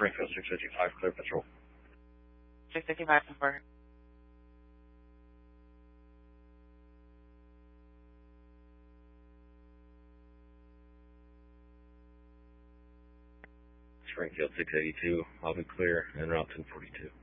Springfield 655, clear patrol. 655 confirm. Springfield 682, I'll be clear, en route 1042.